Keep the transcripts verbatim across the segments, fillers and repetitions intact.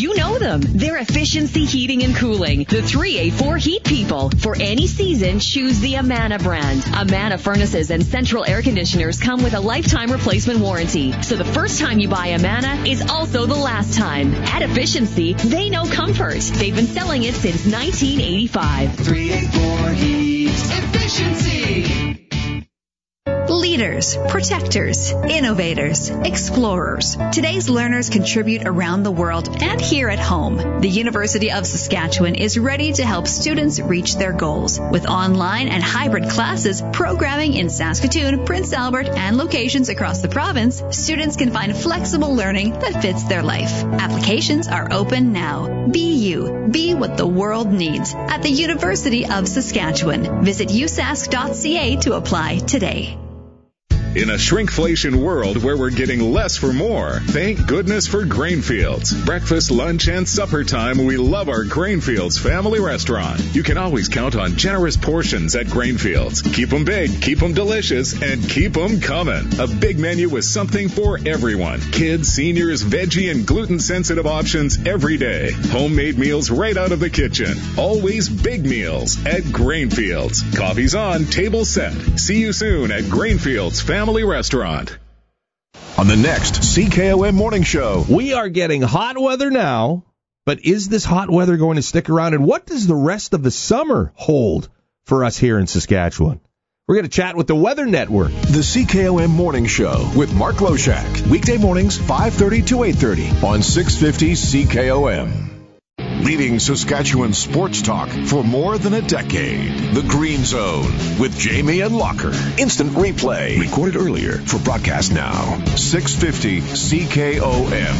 You know them. They're Efficiency Heating and Cooling, the three A four heat people. For any season, choose the Amana brand. Amana furnaces and central air conditioners come with a lifetime replacement warranty. So the first time you buy Amana is also the last time. At Efficiency, they know comfort. They've been selling it since nineteen eighty-five. three A four Heat. Efficiency. Leaders, protectors, innovators, explorers. Today's learners contribute around the world and here at home. The University of Saskatchewan is ready to help students reach their goals. With online and hybrid classes, programming in Saskatoon, Prince Albert, and locations across the province, students can find flexible learning that fits their life. Applications are open now. Be you. Be what the world needs at the University of Saskatchewan. Visit u sask dot c a to apply today. In a shrinkflation world where we're getting less for more, thank goodness for Grainfields. Breakfast, lunch, and supper time, we love our Grainfields family restaurant. You can always count on generous portions at Grainfields. Keep them big, keep them delicious, and keep them coming. A big menu with something for everyone. Kids, seniors, veggie, and gluten-sensitive options every day. Homemade meals right out of the kitchen. Always big meals at Grainfields. Coffee's on, table set. See you soon at Grainfields Family Family Restaurant. On the next C K O M Morning Show, we are getting hot weather now, but is this hot weather going to stick around? And what does the rest of the summer hold for us here in Saskatchewan? We're going to chat with the Weather Network. The C K O M Morning Show with Mark Loshak. Weekday mornings, five thirty to eight thirty on six fifty C K O M. Leading Saskatchewan sports talk for more than a decade. The Green Zone with Jamie and Locker. Instant replay. Recorded earlier for broadcast now. six fifty C K O M.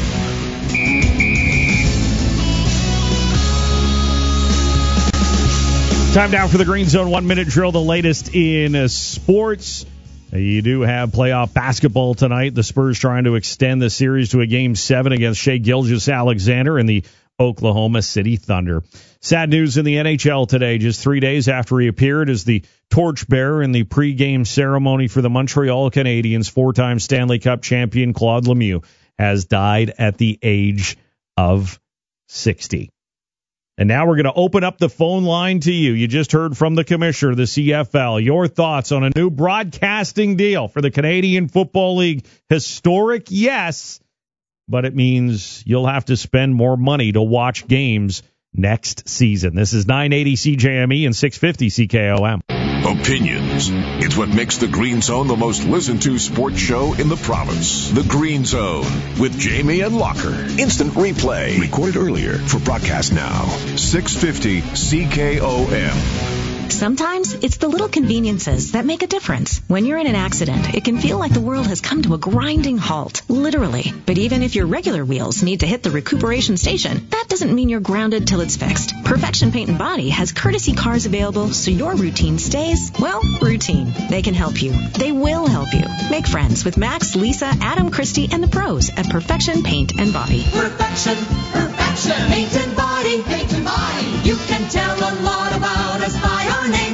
Time now for the Green Zone one-minute drill, the latest in uh, sports. You do have playoff basketball tonight. The Spurs trying to extend the series to a Game seven against Shai Gilgeous-Alexander and the Oklahoma City Thunder. Sad news in the N H L today. Just three days after he appeared as the torchbearer in the pregame ceremony for the Montreal Canadiens, four-time Stanley Cup champion Claude Lemieux has died at the age of sixty. And now we're going to open up the phone line to you. You just heard from the commissioner of the C F L. Your thoughts on a new broadcasting deal for the Canadian Football League. Historic, yes, but it means you'll have to spend more money to watch games next season. This is nine eighty C J M E and six fifty C K O M. Opinions. It's what makes the Green Zone the most listened to sports show in the province. The Green Zone with Jamie and Locker. Instant replay. Recorded earlier for broadcast now. six fifty C K O M. Sometimes it's the little conveniences that make a difference. When you're in an accident, it can feel like the world has come to a grinding halt, literally. But even if your regular wheels need to hit the recuperation station, that doesn't mean you're grounded till it's fixed. Perfection Paint and Body has courtesy cars available so your routine stays, well, routine. They can help you. They will help you. Make friends with Max, Lisa, Adam, Christy, and the pros at Perfection Paint and Body. Perfection, perfection, paint and body, paint and body. You can tell a lot about us by our name.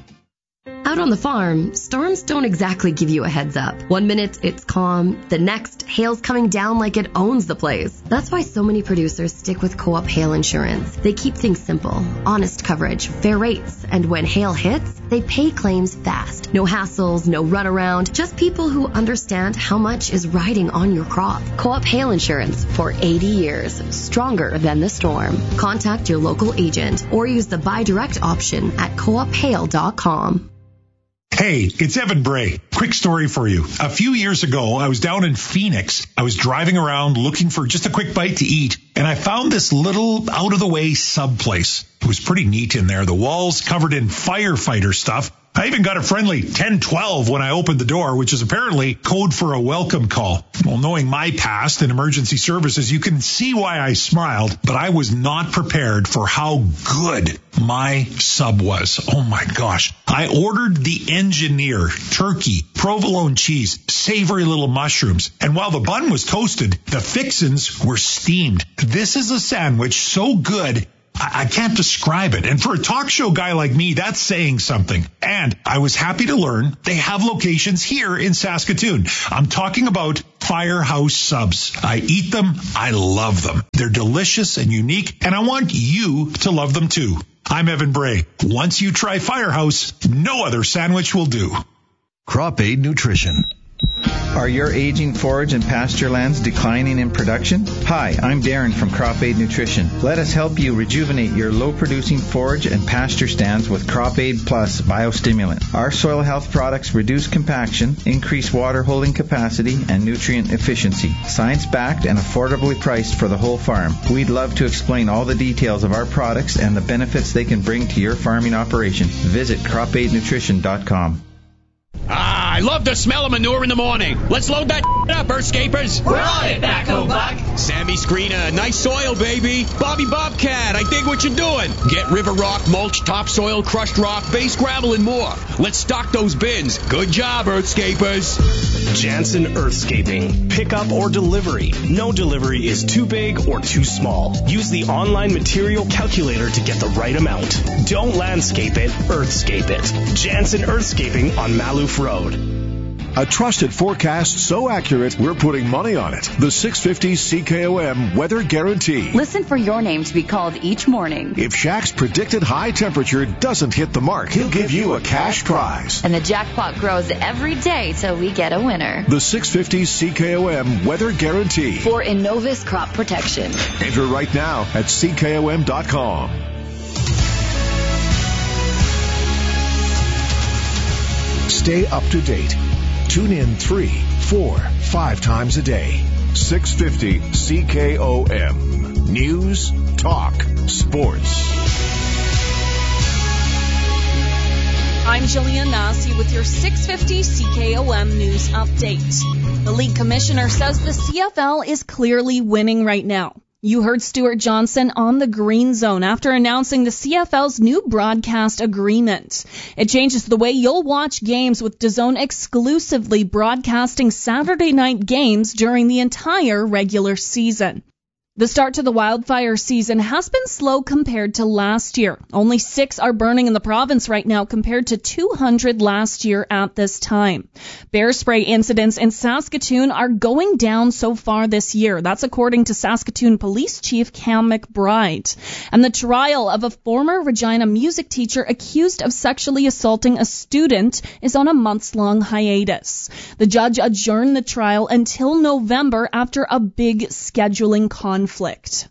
Out on the farm, storms don't exactly give you a heads up. One minute it's calm, the next hail's coming down like it owns the place. That's why so many producers stick with Co-op Hail Insurance. They keep things simple, honest coverage, fair rates, and when hail hits, they pay claims fast. No hassles, no runaround, just people who understand how much is riding on your crop. Co-op Hail Insurance for eighty years, stronger than the storm. Contact your local agent or use the buy direct option at co op hail dot com. Hey, it's Evan Bray. Quick story for you. A few years ago, I was down in Phoenix. I was driving around looking for just a quick bite to eat, and I found this little out-of-the-way sub place. It was pretty neat in there. The walls covered in firefighter stuff. I even got a friendly ten twelve when I opened the door, which is apparently code for a welcome call. Well, knowing my past in emergency services, you can see why I smiled, but I was not prepared for how good my sub was. Oh my gosh. I ordered the engineer, turkey, provolone cheese, savory little mushrooms, and while the bun was toasted, the fixins were steamed. This is a sandwich so good, I can't describe it. And for a talk show guy like me, that's saying something. And I was happy to learn they have locations here in Saskatoon. I'm talking about Firehouse subs. I eat them. I love them. They're delicious and unique, and I want you to love them too. I'm Evan Bray. Once you try Firehouse, no other sandwich will do. Crop Aid Nutrition. Are your aging forage and pasture lands declining in production? Hi, I'm Darren from Crop Aid Nutrition. Let us help you rejuvenate your low-producing forage and pasture stands with Crop Aid Plus Biostimulant. Our soil health products reduce compaction, increase water holding capacity, and nutrient efficiency. Science-backed and affordably priced for the whole farm. We'd love to explain all the details of our products and the benefits they can bring to your farming operation. Visit crop aid nutrition dot com. Ah, I love the smell of manure in the morning. Let's load that up, Earthscapers. We're on it, Backhoe Buck. Sammy Screener, nice soil, baby. Bobby Bobcat, I dig what you're doing. Get river rock, mulch, topsoil, crushed rock, base gravel, and more. Let's stock those bins. Good job, Earthscapers. Jansen Earthscaping. Pickup or delivery. No delivery is too big or too small. Use the online material calculator to get the right amount. Don't landscape it, Earthscape it. Jansen Earthscaping on Maloof Road. A trusted forecast so accurate, we're putting money on it. The six fifty C K O M Weather Guarantee. Listen for your name to be called each morning. If Shaq's predicted high temperature doesn't hit the mark, he'll give you a cash prize. And the jackpot grows every day till we get a winner. The six fifty C K O M Weather Guarantee. For Innovis Crop Protection. Enter right now at C K O M dot com. Stay up to date. Tune in three, four, five times a day. six fifty C K O M. News, talk, sports. I'm Jillian Massey with your six fifty C K O M News Update. The league commissioner says the C F L is clearly winning right now. You heard Stuart Johnson on the Green Zone after announcing the C F L's new broadcast agreement. It changes the way you'll watch games, with DAZN exclusively broadcasting Saturday night games during the entire regular season. The start to the wildfire season has been slow compared to last year. Only six are burning in the province right now compared to two hundred last year at this time. Bear spray incidents in Saskatoon are going down so far this year. That's according to Saskatoon Police Chief Cam McBride. And the trial of a former Regina music teacher accused of sexually assaulting a student is on a months-long hiatus. The judge adjourned the trial until November after a big scheduling conflict. Conflict.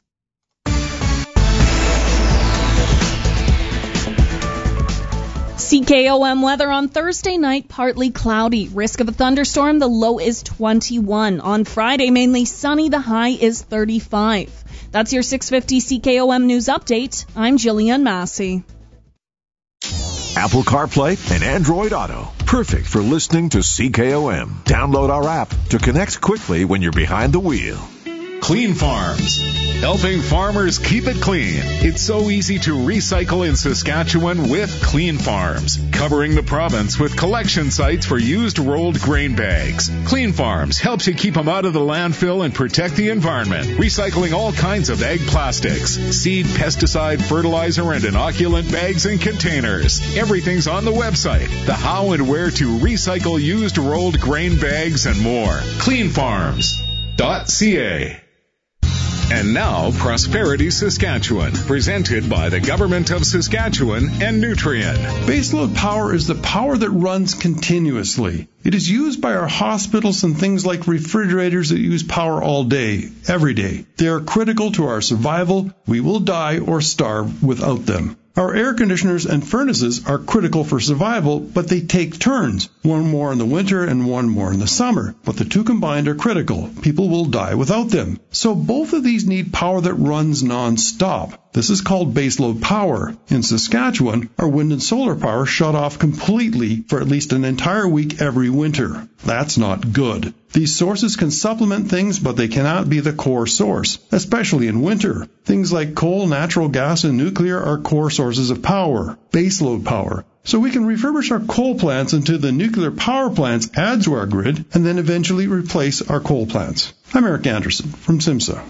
C K O M weather on Thursday night, partly cloudy. Risk of a thunderstorm, the low is twenty-one. On Friday, mainly sunny, the high is thirty-five. That's your six fifty C K O M News Update. I'm Jillian Massey. Apple CarPlay and Android Auto. Perfect for listening to C K O M. Download our app to connect quickly when you're behind the wheel. Clean Farms, helping farmers keep it clean. It's so easy to recycle in Saskatchewan with Clean Farms, covering the province with collection sites for used rolled grain bags. Clean Farms helps you keep them out of the landfill and protect the environment, recycling all kinds of ag plastics, seed, pesticide, fertilizer, and inoculant bags and containers. Everything's on the website, the how and where to recycle used rolled grain bags and more. clean farms dot c a. And now, Prosperity Saskatchewan, presented by the Government of Saskatchewan and Nutrien. Baseload power is the power that runs continuously. It is used by our hospitals and things like refrigerators that use power all day, every day. They are critical to our survival. We will die or starve without them. Our air conditioners and furnaces are critical for survival, but they take turns, one more in the winter and one more in the summer. But the two combined are critical. People will die without them. So both of these need power that runs non-stop. This is called baseload power. In Saskatchewan, our wind and solar power shut off completely for at least an entire week every winter. That's not good. These sources can supplement things, but they cannot be the core source, especially in winter. Things like coal, natural gas, and nuclear are core sources of power, baseload power. So we can refurbish our coal plants into the nuclear power plants, add to our grid, and then eventually replace our coal plants. I'm Eric Anderson from SIMSA.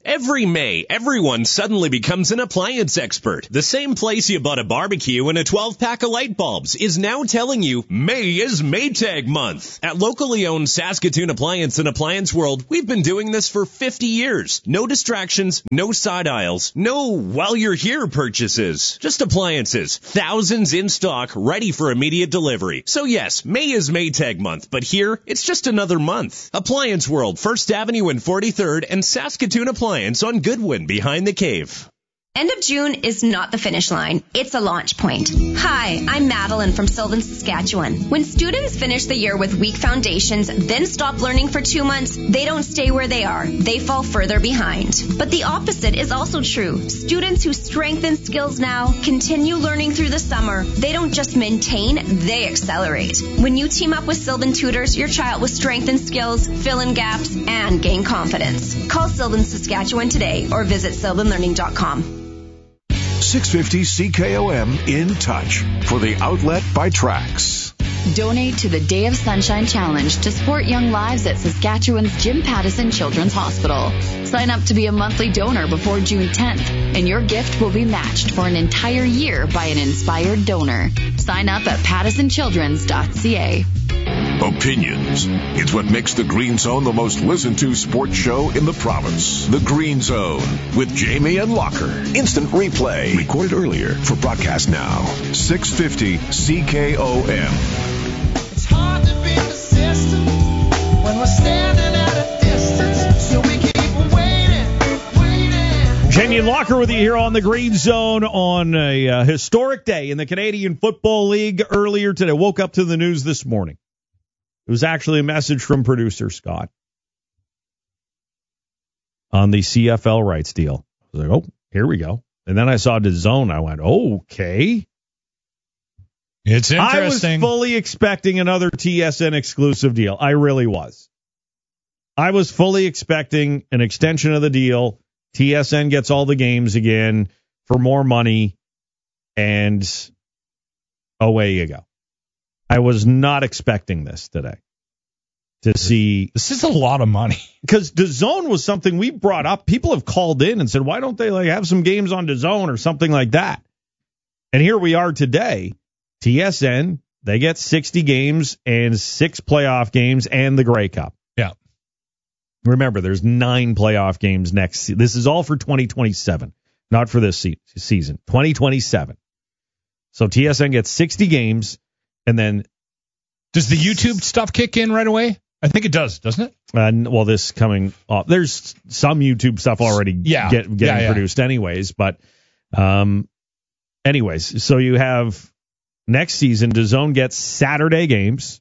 Every May, everyone suddenly becomes an appliance expert. The same place you bought a barbecue and a twelve-pack of light bulbs is now telling you May is Maytag month. At locally owned Saskatoon Appliance and Appliance World, we've been doing this for fifty years. No distractions, no side aisles, no while you're here purchases. Just appliances, thousands in stock, ready for immediate delivery. So yes, May is Maytag month, but here, it's just another month. Appliance World, First Avenue and forty-third, and Saskatoon Appliance on Goodwin behind the cave. End of June is not the finish line. It's a launch point. Hi, I'm Madeline from Sylvan, Saskatchewan. When students finish the year with weak foundations, then stop learning for two months, they don't stay where they are. They fall further behind. But the opposite is also true. Students who strengthen skills now, continue learning through the summer, they don't just maintain, they accelerate. When you team up with Sylvan Tutors, your child will strengthen skills, fill in gaps, and gain confidence. Call Sylvan, Saskatchewan today or visit sylvan learning dot com. six fifty C K O M in touch for the outlet by Trax. Donate to the Day of Sunshine Challenge to support young lives at Saskatchewan's Jim Pattison Children's Hospital. Sign up to be a monthly donor before June tenth, and your gift will be matched for an entire year by an inspired donor. Sign up at pattison childrens dot c a. Opinions. It's what makes the Green Zone the most listened to sports show in the province. The Green Zone with Jamie and Locker. Instant replay. Recorded earlier for broadcast now. six fifty C K O M. It's hard to be persistent when we're standing at a distance, so we keep waiting, waiting. Jamie and Locker with you here on the Green Zone on a uh, historic day in the Canadian Football League earlier today. Woke up to the news this morning. It was actually a message from producer Scott on the C F L rights deal. I was like, oh, here we go. And then I saw DAZN. I went, okay. It's interesting. I was fully expecting another T S N exclusive deal. I really was. I was fully expecting an extension of the deal. T S N gets all the games again for more money, and away you go. I was not expecting this today to see. This is a lot of money. Because DAZN was something we brought up. People have called in and said, why don't they like have some games on DAZN or something like that? And here we are today. T S N, they get sixty games and six playoff games and the Grey Cup. Yeah. Remember, there's nine playoff games next season. This is all for twenty twenty-seven, not for this se- season. twenty twenty-seven. So T S N gets sixty games. And then, does the YouTube stuff kick in right away? I think it does, doesn't it? Uh, well, this coming off, there's some YouTube stuff already yeah. get, getting yeah, yeah. produced, anyways. But, um, anyways, so you have next season, DAZN gets Saturday games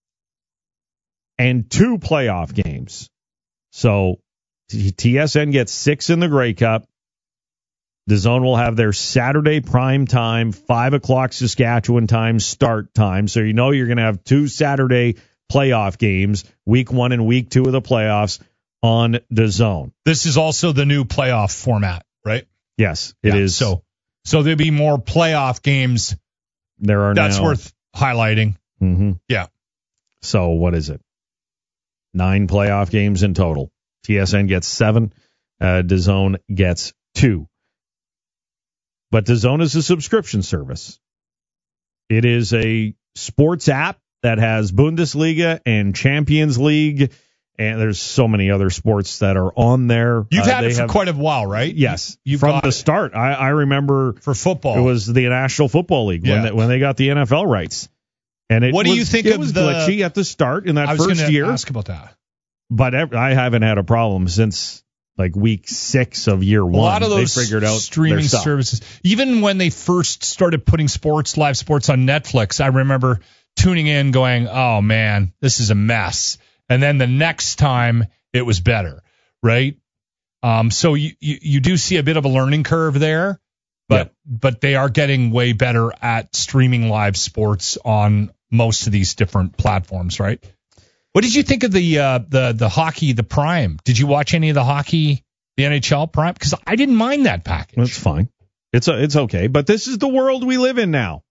and two playoff games. So T S N gets six in the Grey Cup. DAZN will have their Saturday prime time, five o'clock Saskatchewan time start time. So you know you're going to have two Saturday playoff games, week one and week two of the playoffs on DAZN. This is also the new playoff format, right? Yes, it yeah, is. So, so there'll be more playoff games. There are That's now, worth highlighting. Mm-hmm. Yeah. So what is it? Nine playoff games in total. T S N gets seven. Uh, DAZN gets two. But DAZN is a subscription service. It is a sports app that has Bundesliga and Champions League, and there's so many other sports that are on there. You've uh, had it for have, quite a while, right? Yes. You've from got the it. start. I, I remember for football. It was the National Football League yeah. when, they, when they got the N F L rights. And it what do was, you think it of was the glitchy at the start in that I was first gonna year? Ask about that. But I haven't had a problem since like week six of year one. A lot of those they figured out streaming services, even when they first started putting sports, live sports on Netflix, I remember tuning in going, oh man, this is a mess. And then the next time it was better, right? Um, so you, you, you do see a bit of a learning curve there, but, yeah. but they are getting way better at streaming live sports on most of these different platforms, right? What did you think of the uh, the the hockey, the Prime? Did you watch any of the hockey, the N H L Prime? Because I didn't mind that package. It's fine. It's a, it's okay. But this is the world we live in now.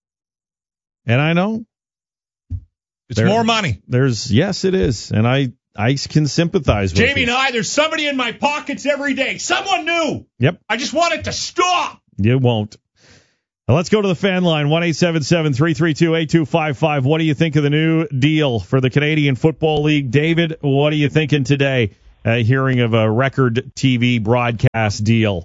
And I know. It's there, more money. There's yes, it is. And I I can sympathize with Jamie you. and I, there's somebody in my pockets every day. Someone new. Yep. I just want it to stop. You won't. Now let's go to the fan line, one eight seven seven, three three two, eight two five five. What do you think of the new deal for the Canadian Football League? David, what are you thinking today, uh, hearing of a record T V broadcast deal?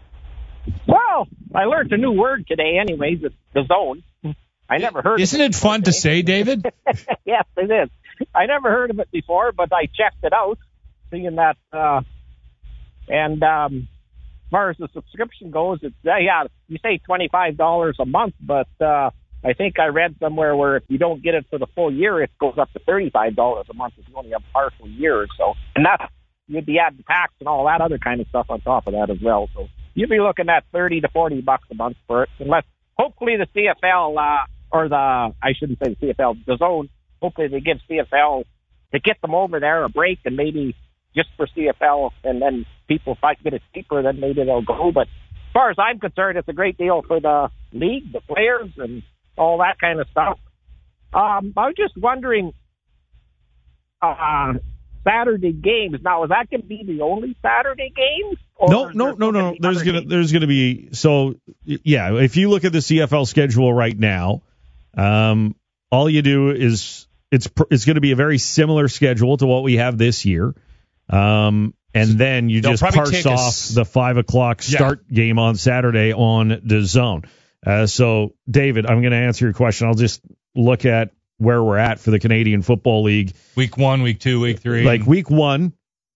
Well, I learned a new word today anyways. It's the zone. I never heard Isn't of it. Isn't it fun to say, David? Yes, it is. I never heard of it before, but I checked it out, seeing that. Uh, and um, as far as the subscription goes, it's uh, yeah, you say twenty-five dollars a month, but uh, I think I read somewhere where if you don't get it for the full year, it goes up to thirty-five dollars a month if you only have a partial year. So, and that's you'd be adding tax and all that other kind of stuff on top of that as well. So you'd be looking at thirty to forty bucks a month for it, unless hopefully the C F L uh, or the I shouldn't say the C F L, the zone. Hopefully they give C F L to get them over there a break, and maybe just for C F L, and then people might get it cheaper, then maybe they'll go. But as far as I'm concerned, it's a great deal for the league, the players, and all that kind of stuff. Um, I was just wondering, uh, Saturday games. Now, is that going to be the only Saturday games? Or No, no, no, no. There's gonna there's gonna be so yeah. If you look at the C F L schedule right now, um, all you do is it's it's going to be a very similar schedule to what we have this year, um, and then you They'll just probably parse take off us- the five o'clock start yeah. game on Saturday on DAZN. Uh, so, David, I'm going to answer your question. I'll just look at where we're at for the Canadian Football League. Week one, week two, week three. Like week one,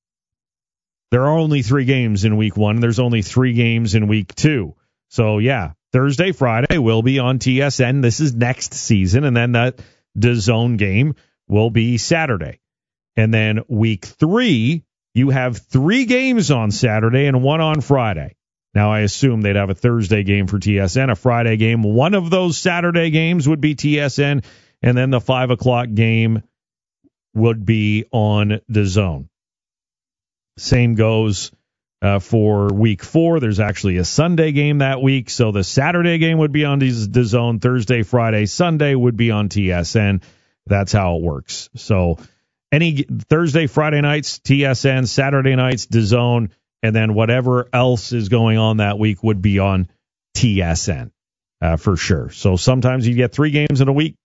there are only three games in week one. There's only three games in week two. So, yeah, Thursday, Friday will be on T S N. This is next season. And then that DAZN game will be Saturday. And then week three, you have three games on Saturday and one on Friday. Now, I assume they'd have a Thursday game for T S N, a Friday game. One of those Saturday games would be T S N, and then the five o'clock game would be on DAZN. Same goes uh, for week four. There's actually a Sunday game that week, so the Saturday game would be on DAZN. Thursday, Friday, Sunday would be on T S N. That's how it works. So any Thursday, Friday nights, T S N, Saturday nights, DAZN, and then whatever else is going on that week would be on T S N uh, for sure. So sometimes you get three games in a week,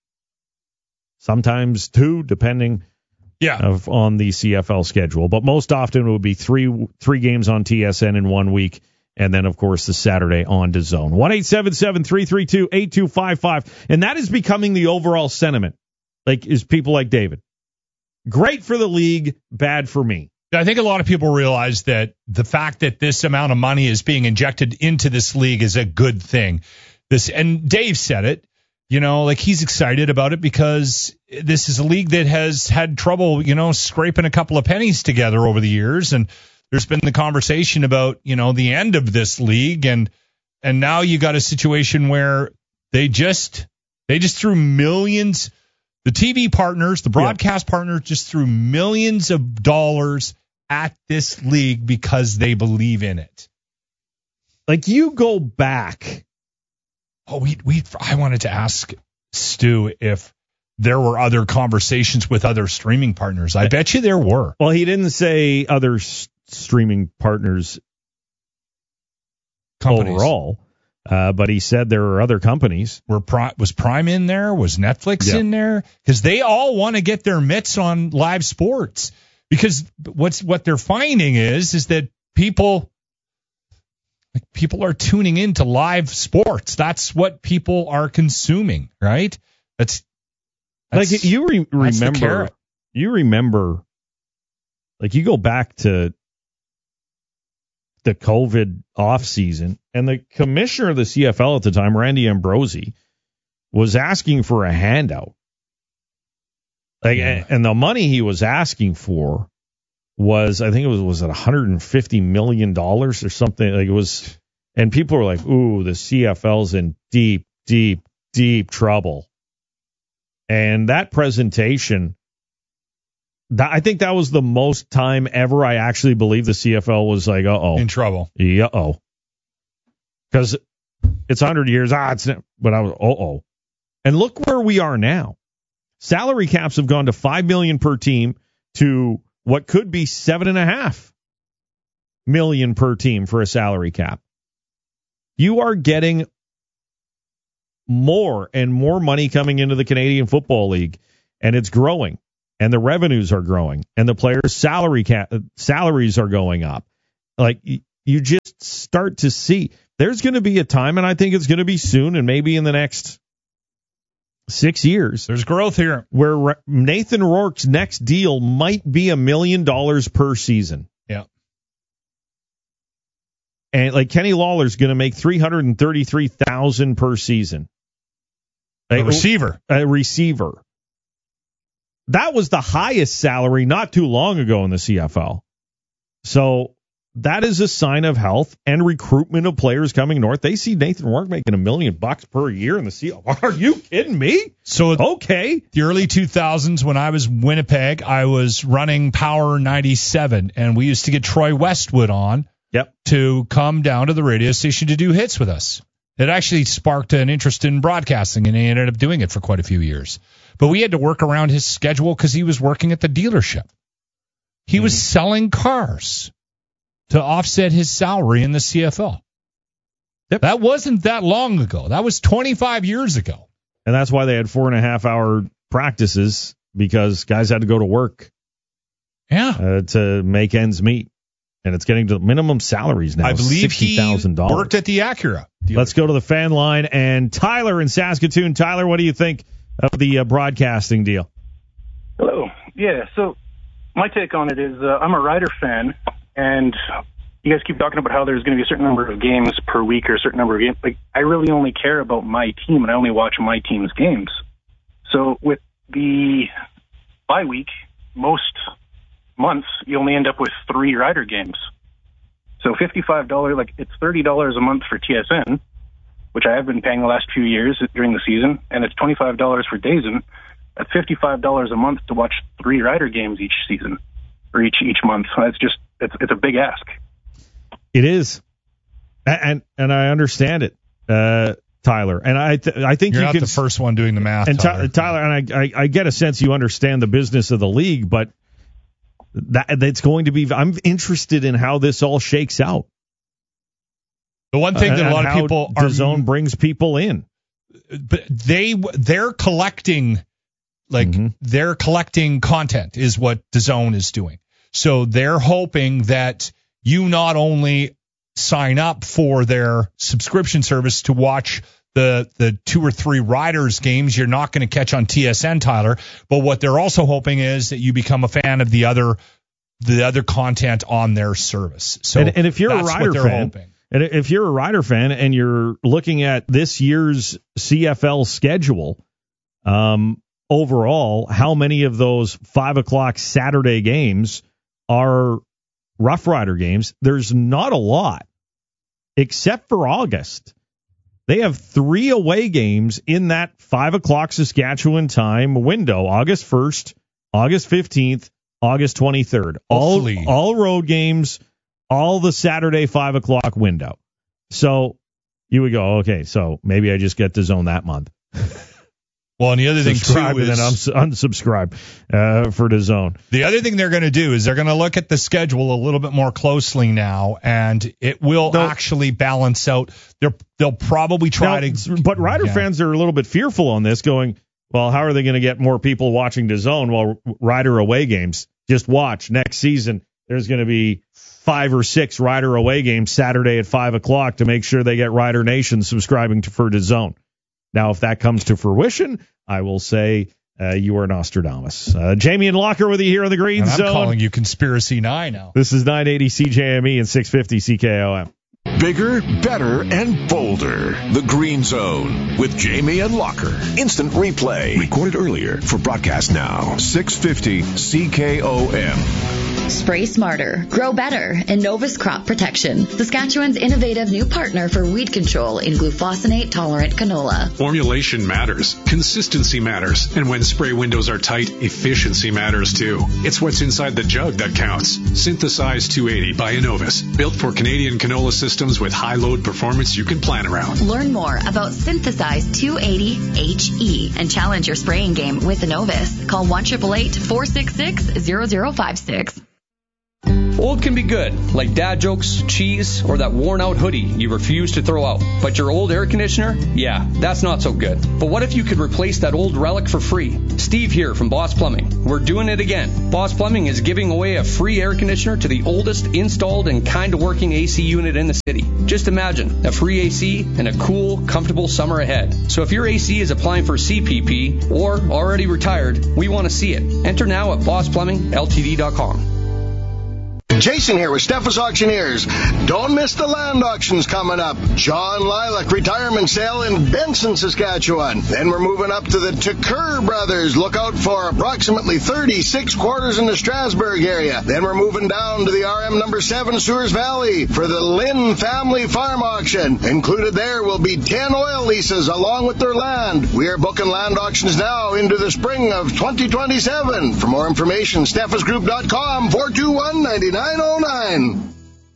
sometimes two, depending yeah. of, on the C F L schedule. But most often it would be three three games on T S N in one week, and then, of course, the Saturday on DAZN. one eight seven seven, three three two, eight two five five. And that is becoming the overall sentiment, like is people like David. Great for the league, bad for me. I think a lot of people realize that the fact that this amount of money is being injected into this league is a good thing. This, and Dave said it, you know, like he's excited about it because this is a league that has had trouble, you know, scraping a couple of pennies together over the years. And there's been the conversation about, you know, the end of this league. And, and now you got a situation where they just, they just threw millions, the T V partners, the broadcast yeah. partners just threw millions of dollars at this league because they believe in it. Like you go back. Oh, we we I wanted to ask Stu if there were other conversations with other streaming partners. I bet you there were. Well, he didn't say other s- streaming partners companies. overall, uh, but he said there were other companies. Were Prime, was Prime in there? Was Netflix yeah. in there? Because they all want to get their mitts on live sports. Because what's what they're finding is is that people like people are tuning into live sports. That's what people are consuming, right? That's, that's like you re- remember. You remember, like you go back to the COVID off season, and the commissioner of the C F L at the time, Randy Ambrosi, was asking for a handout. Like, yeah. and the money he was asking for was, I think it was, was it one hundred fifty million dollars or something? Like it was, and people were like, ooh, the C F L's in deep, deep, deep trouble. And that presentation, that, I think that was the most time ever I actually believe the C F L was like, uh-oh. In trouble. Yeah, uh-oh. Because it's one hundred years, ah, it's, but I was, uh-oh. And look where we are now. Salary caps have gone to five million dollars per team to what could be seven and a half million per team for a salary cap. You are getting more and more money coming into the Canadian Football League, and it's growing, and the revenues are growing, and the players' salary cap, salaries are going up. Like, you just start to see there's going to be a time, and I think it's going to be soon, and maybe in the next six years. There's growth here. Where Nathan Rourke's next deal might be a million dollars per season. Yeah. And like Kenny Lawler's going to make three hundred thirty-three thousand dollars per season. A receiver. A receiver. That was the highest salary not too long ago in the C F L. So that is a sign of health and recruitment of players coming north. They see Nathan Rourke making a million bucks per year in the C F L. Are you kidding me? So okay. The early two thousands, when I was Winnipeg, I was running Power ninety-seven, and we used to get Troy Westwood on yep. to come down to the radio station to do hits with us. It actually sparked an interest in broadcasting, and he ended up doing it for quite a few years. But we had to work around his schedule because he was working at the dealership. He mm. was selling cars to offset his salary in the C F L. Yep. That wasn't that long ago. That was twenty-five years ago. And that's why they had four and a half hour practices, because guys had to go to work yeah. uh, to make ends meet. And it's getting to minimum salaries now. I believe sixty thousand dollars. He worked at the Acura dealership. Let's go to the fan line. And Tyler in Saskatoon. Tyler, what do you think of the uh, broadcasting deal? Hello. Yeah, so my take on it is uh, I'm a Rider fan, and you guys keep talking about how there's going to be a certain number of games per week or a certain number of games. Like, I really only care about my team, and I only watch my team's games. So with the bye week, most months, you only end up with three Rider games. So fifty-five dollars, like, it's thirty dollars a month for T S N, which I have been paying the last few years during the season, and it's twenty-five dollars for DAZN. That's fifty-five dollars a month to watch three Rider games each season, or each each month. It's just, it's it's a big ask. It is, and and I understand it, uh, Tyler. And I th- I think you're you not can, the first one doing the math, and Tyler. Tyler, and I, I I get a sense you understand the business of the league, but that that's going to be. I'm interested in how this all shakes out. The one thing that a lot of people are DAZN brings people in, but they they're collecting, like mm-hmm. they're collecting content is what DAZN is doing. So they're hoping that you not only sign up for their subscription service to watch the the two or three Riders games you're not going to catch on T S N, Tyler, but what they're also hoping is that you become a fan of the other the other content on their service. So and, and if you're a Rider fan, hoping. and if you're a Rider fan and you're looking at this year's C F L schedule, um, overall, how many of those five o'clock Saturday games are Rough Rider games? There's not a lot, except for August. They have three away games in that five o'clock Saskatchewan time window: August first, August fifteenth, August twenty-third. All all road games, all the Saturday five o'clock window. So you would go, okay, so maybe I just get DAZN that month. Well, and the other thing too and is then unsubscribe uh, for DAZN. The other thing they're going to do is they're going to look at the schedule a little bit more closely now, and it will they'll, actually balance out. They're, they'll probably try now, to. But Rider yeah. fans are a little bit fearful on this, going, well, how are they going to get more people watching DAZN while Rider away games? Just watch next season. There's going to be five or six Rider away games Saturday at five o'clock to make sure they get Rider Nation subscribing to for DAZN. Now, if that comes to fruition, I will say uh, you are Nostradamus. Uh, Jamie and Locker with you here on the Green and I'm Zone. I'm calling you Conspiracy Nine now. This is nine eighty C J M E and six fifty C K O M. Bigger, better, and bolder. The Green Zone with Jamie and Locker. Instant replay. Recorded earlier for broadcast now. six fifty C K O M. Spray smarter, grow better, Innovus Crop Protection, Saskatchewan's innovative new partner for weed control in glufosinate-tolerant canola. Formulation matters, consistency matters, and when spray windows are tight, efficiency matters too. It's what's inside the jug that counts. Synthesize two eighty by Innovus, built for Canadian canola systems with high load performance you can plan around. Learn more about Synthesize two eighty H E and challenge your spraying game with Innovus. Call one eight eight eight, four six six, zero zero five six. Old can be good, like dad jokes, cheese, or that worn-out hoodie you refuse to throw out. But your old air conditioner? Yeah, that's not so good. But what if you could replace that old relic for free? Steve here from Boss Plumbing. We're doing it again. Boss Plumbing is giving away a free air conditioner to the oldest installed and kind of working A C unit in the city. Just imagine, a free A C and a cool, comfortable summer ahead. So if your A C is applying for C P P or already retired, we want to see it. Enter now at boss plumbing l t d dot com. Jason here with Steffes Auctioneers. Don't miss the land auctions coming up. John Lilac retirement sale in Benson, Saskatchewan. Then we're moving up to the Tucker Brothers. Look out for approximately thirty-six quarters in the Strasbourg area. Then we're moving down to the R M number seven Sewers Valley for the Lynn Family Farm Auction. Included there will be ten oil leases along with their land. We are booking land auctions now into the spring of twenty twenty-seven. For more information, steffes group dot com, four two one, nine nine oh nine.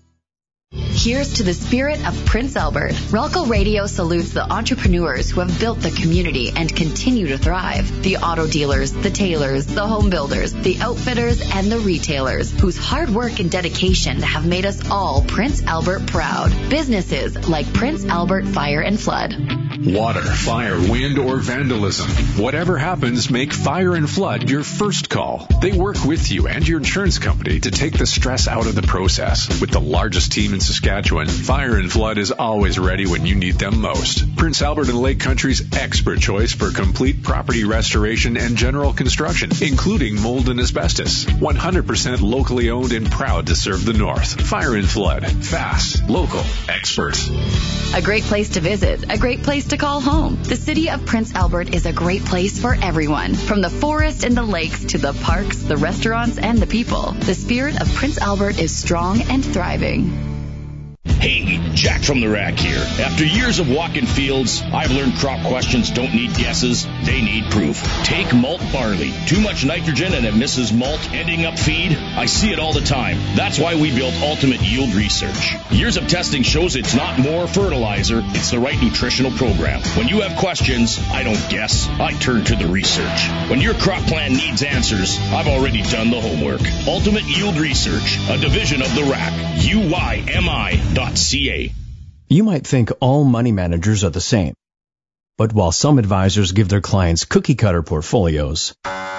Here's to the spirit of Prince Albert. Relco Radio salutes the entrepreneurs who have built the community and continue to thrive. The auto dealers, the tailors, the home builders, the outfitters, and the retailers whose hard work and dedication have made us all Prince Albert proud. Businesses like Prince Albert Fire and Flood. Water, fire, wind, or vandalism. Whatever happens, make Fire and Flood your first call. They work with you and your insurance company to take the stress out of the process. With the largest team in Saskatchewan, Fire and Flood is always ready when you need them most. Prince Albert and Lake Country's expert choice for complete property restoration and general construction, including mold and asbestos. one hundred percent locally owned and proud to serve the North. Fire and Flood. Fast, local, expert. A great place to visit, a great place to call home. The city of Prince Albert is a great place for everyone. From the forest and the lakes to the parks, the restaurants, and the people. The spirit of Prince Albert is strong and thriving. Hey, Jack from the Rack here. After years of walking fields, I've learned crop questions don't need guesses, they need proof. Take malt barley. Too much nitrogen and it misses malt, ending up feed. I see it all the time. That's why we built Ultimate Yield Research. Years of testing shows it's not more fertilizer, it's the right nutritional program. When you have questions, I don't guess, I turn to the research. When your crop plan needs answers, I've already done the homework. Ultimate Yield Research, a division of the Rack. U Y M I dot C A. You might think all money managers are the same. But while some advisors give their clients cookie-cutter portfolios,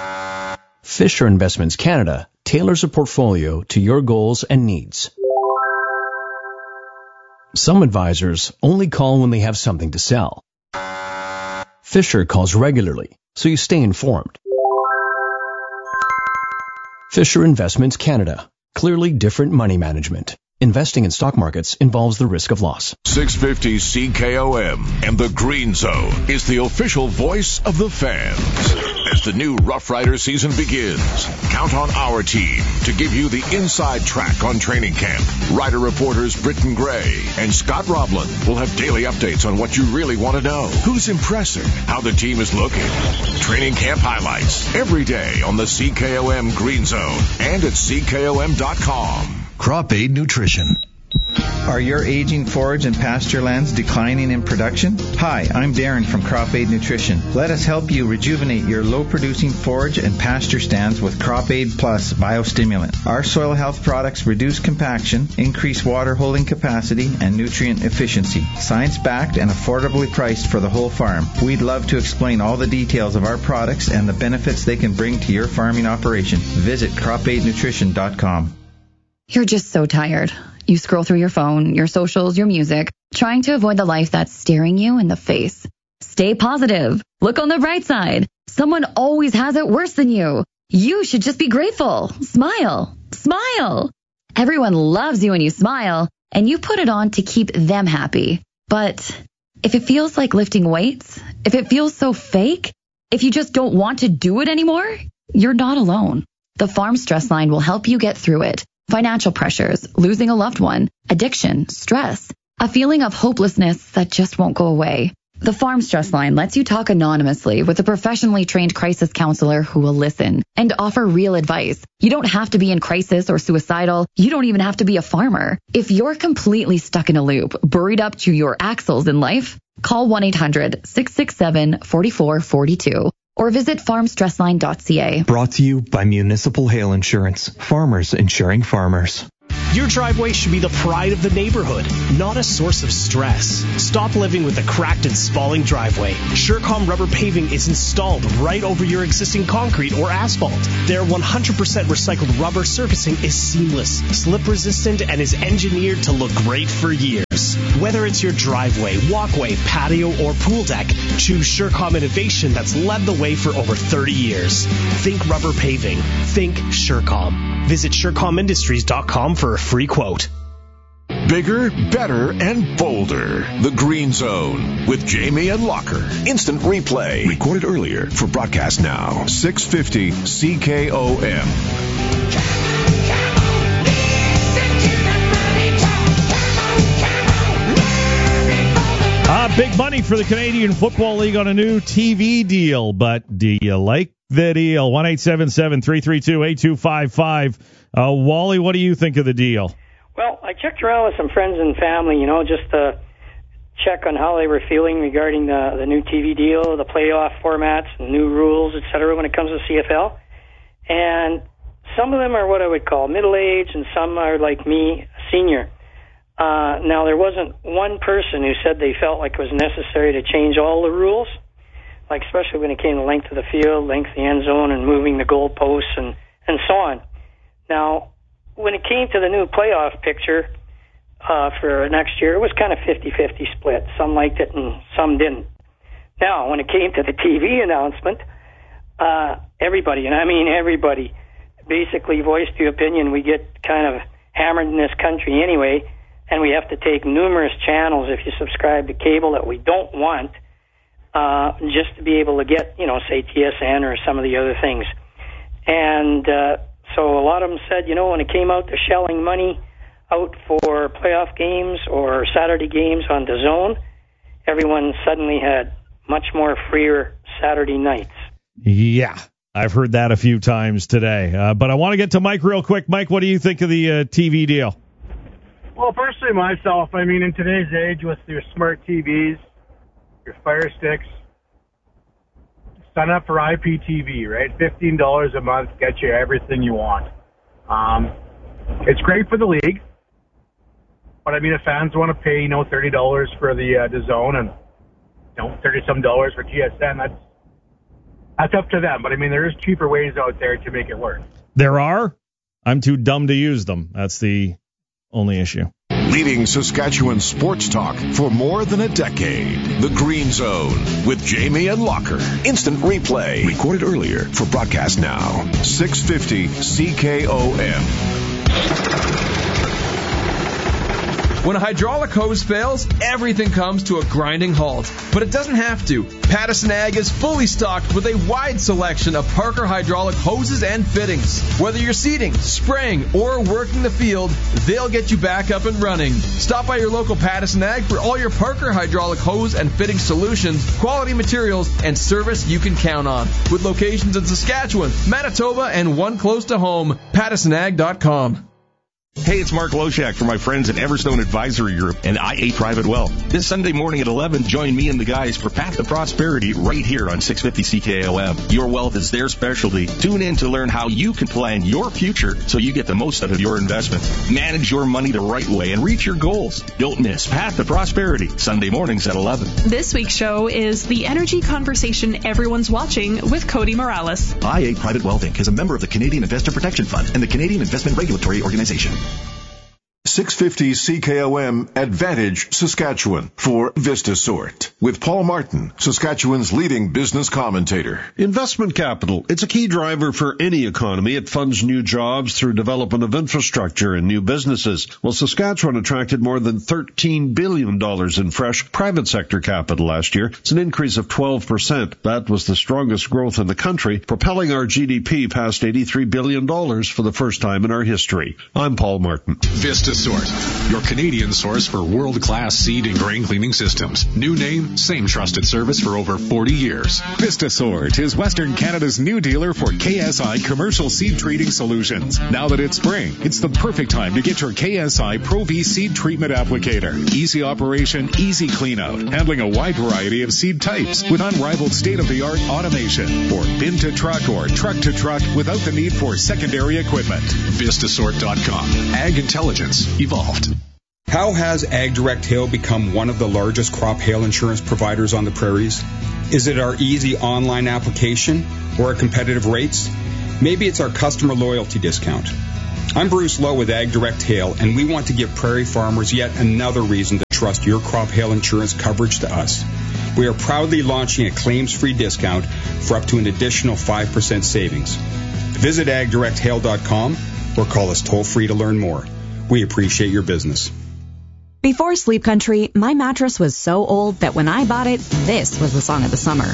Fisher Investments Canada tailors a portfolio to your goals and needs. Some advisors only call when they have something to sell. Fisher calls regularly, so you stay informed. Fisher Investments Canada. Clearly different money management. Investing in stock markets involves the risk of loss. six fifty C K O M and the Green Zone is the official voice of the fans. As the new Rough Rider season begins, count on our team to give you the inside track on training camp. Rider reporters Britton Gray and Scott Roblin will have daily updates on what you really want to know. Who's impressing, how the team is looking. Training camp highlights every day on the C K O M Green Zone and at C K O M dot com. Crop Aid Nutrition. Are your aging forage and pasture lands declining in production? Hi, I'm Darren from Crop Aid Nutrition. Let us help you rejuvenate your low-producing forage and pasture stands with Crop Aid Plus biostimulant. Our soil health products reduce compaction, increase water holding capacity, and nutrient efficiency. Science-backed and affordably priced for the whole farm. We'd love to explain all the details of our products and the benefits they can bring to your farming operation. Visit crop aid nutrition dot com. You're just so tired. You scroll through your phone, your socials, your music, trying to avoid the life that's staring you in the face. Stay positive. Look on the bright side. Someone always has it worse than you. You should just be grateful. Smile. Smile. Everyone loves you when you smile, and you put it on to keep them happy. But if it feels like lifting weights, if it feels so fake, if you just don't want to do it anymore, you're not alone. The Farm Stress Line will help you get through it. Financial pressures, losing a loved one, addiction, stress, a feeling of hopelessness that just won't go away. The Farm Stress Line lets you talk anonymously with a professionally trained crisis counselor who will listen and offer real advice. You don't have to be in crisis or suicidal. You don't even have to be a farmer. If you're completely stuck in a loop, buried up to your axles in life, call one eight hundred, six six seven, four four four two or visit farm stress line dot c a. Brought to you by Municipal Hail Insurance. Farmers insuring farmers. Your driveway should be the pride of the neighborhood, not a source of stress. Stop living with a cracked and spalling driveway. Surecom rubber paving is installed right over your existing concrete or asphalt. Their one hundred percent recycled rubber surfacing is seamless, slip resistant, and is engineered to look great for years. Whether it's your driveway, walkway, patio, or pool deck, choose Surecom innovation that's led the way for over thirty years. Think rubber paving. Think Surecom. Visit Surecom Industries dot com for a free quote. Bigger, better, and bolder. The Green Zone with Jamie and Locker. Instant replay. Recorded earlier for broadcast now. six fifty C K O M. Uh, big money for the Canadian Football League on a new T V deal, but do you like the deal? one eight seven seven, three three two, eight two five five. Uh, Wally, what do you think of the deal? Well, I checked around with some friends and family, you know, just to check on how they were feeling regarding the, the new T V deal, the playoff formats, the new rules, et cetera, when it comes to C F L. And some of them are what I would call middle-aged, and some are like me, senior. Uh, now, there wasn't one person who said they felt like it was necessary to change all the rules, like especially when it came to length of the field, length of the end zone, and moving the goalposts and, and so on. Now, when it came to the new playoff picture uh, for next year, it was kind of fifty-fifty split. Some liked it and some didn't. Now, when it came to the T V announcement, uh, everybody, and I mean everybody, basically voiced the opinion we get kind of hammered in this country anyway, and we have to take numerous channels if you subscribe to cable that we don't want, uh, just to be able to get, you know, say T S N or some of the other things. And uh, so a lot of them said, you know, when it came out to shelling money out for playoff games or Saturday games on D A Z N, everyone suddenly had much more freer Saturday nights. Yeah, I've heard that a few times today. Uh, but I want to get to Mike real quick. Mike, what do you think of the uh, T V deal? Well, personally, myself, I mean, in today's age with your smart T Vs, your Fire Sticks, sign up for I P T V, right? fifteen dollars a month gets you everything you want. Um, it's great for the league, but I mean, if fans want to pay, you know, thirty dollars for the uh, D A Z N and, you know, thirty-some dollars for T S N, that's, that's up to them. But I mean, there is cheaper ways out there to make it work. There are. I'm too dumb to use them. That's the only issue. Leading Saskatchewan sports talk for more than a decade. The Green Zone with Jamie and Locker. Instant replay. Recorded earlier for broadcast now. six fifty C K O M. When a hydraulic hose fails, everything comes to a grinding halt. But it doesn't have to. Pattison Ag is fully stocked with a wide selection of Parker hydraulic hoses and fittings. Whether you're seeding, spraying, or working the field, they'll get you back up and running. Stop by your local Pattison Ag for all your Parker hydraulic hose and fitting solutions, quality materials, and service you can count on. With locations in Saskatchewan, Manitoba, and one close to home, pattison ag dot com. Hey, it's Mark Loshak from my friends at Everstone Advisory Group and I A Private Wealth. This Sunday morning at eleven, join me and the guys for Path to Prosperity right here on six fifty C K O M. Your wealth is their specialty. Tune in to learn how you can plan your future so you get the most out of your investments. Manage your money the right way and reach your goals. Don't miss Path to Prosperity, Sunday mornings at eleven. This week's show is the energy conversation everyone's watching with Cody Morales. I A Private Wealth Incorporated is a member of the Canadian Investor Protection Fund and the Canadian Investment Regulatory Organization. six fifty C K O M Advantage, Saskatchewan for VistaSort with Paul Martin, Saskatchewan's leading business commentator. Investment capital. It's a key driver for any economy. It funds new jobs through development of infrastructure and new businesses. Well, Saskatchewan attracted more than thirteen billion dollars in fresh private sector capital last year. It's an increase of twelve percent. That was the strongest growth in the country, propelling our G D P past eighty-three billion dollars for the first time in our history. I'm Paul Martin. VistaSort, your Canadian source for world-class seed and grain cleaning systems. New name, same trusted service for over forty years. VistaSort is Western Canada's new dealer for K S I commercial seed treating solutions. Now that it's spring, it's the perfect time to get your K S I Pro V seed treatment applicator. Easy operation, easy clean out, handling a wide variety of seed types with unrivaled state-of-the-art automation. For bin to truck or truck to truck without the need for secondary equipment. Vistasort dot com. Ag intelligence evolved. How has AgDirect Hail become one of the largest crop hail insurance providers on the prairies? Is it our easy online application or our competitive rates? Maybe it's our customer loyalty discount. I'm Bruce Lowe with AgDirect Hail, and we want to give prairie farmers yet another reason to trust your crop hail insurance coverage to us. We are proudly launching a claims-free discount for up to an additional five percent savings. Visit ag direct hail dot com or call us toll-free to learn more. We appreciate your business. Before Sleep Country, my mattress was so old that when I bought it, this was the song of the summer.